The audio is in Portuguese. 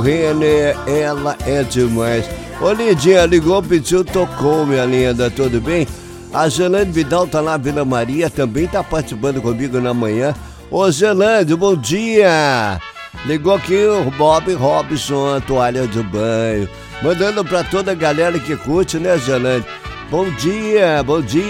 Renê, ela é demais. Ô Lidinha, ligou, pediu, tocou, minha linda, tudo bem? A Gelande Vidal tá lá, Vila Maria, também tá participando comigo na manhã. Ô Gelande, bom dia! Ligou aqui o Bob Robson, toalha de banho. Mandando pra toda a galera que curte, né, Gelande? Bom dia, bom dia.